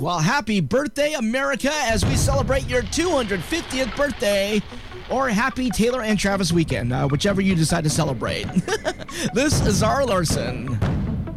Well, happy birthday, America, as we celebrate your 250th birthday. Or happy Taylor and Travis weekend, whichever you decide to celebrate. This is Zara Larson.